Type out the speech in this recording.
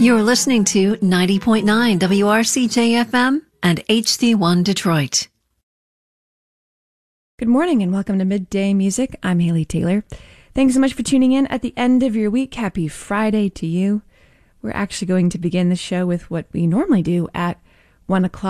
You're listening to 90.9 WRCJ-FM and HD1 Detroit. Good morning and welcome to Midday Music. I'm Haley Taylor. Thanks so much for tuning in at the end of your week. Happy Friday to you. We're actually going to begin the show with what we normally do at 1 o'clock.